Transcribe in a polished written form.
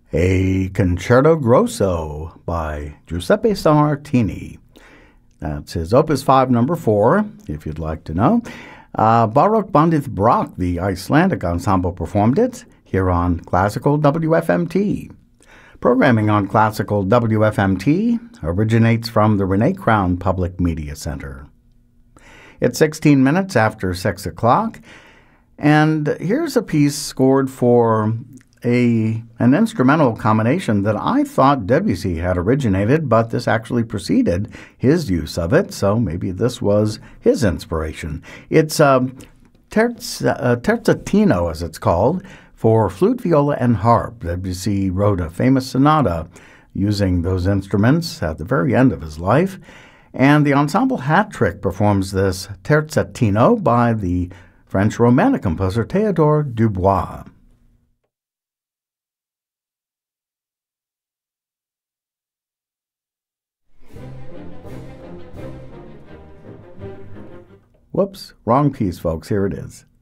A Concerto Grosso by Giuseppe Sammartini. That's his Opus 5, number 4, if you'd like to know. Baruch Bandith Brock, the Icelandic ensemble, performed it here on Classical WFMT. Programming on Classical WFMT originates from the Renee Crown Public Media Center. It's 16 minutes after 6 o'clock, and here's a piece scored for an instrumental combination that I thought Debussy had originated, but this actually preceded his use of it, so maybe this was his inspiration. It's Terzatino, as it's called, for flute, viola, and harp. Debussy wrote a famous sonata using those instruments at the very end of his life, and the Ensemble Hat Trick performs this Terzatino by the French Romantic composer Théodore Dubois. Whoops, wrong piece, folks. Here it is.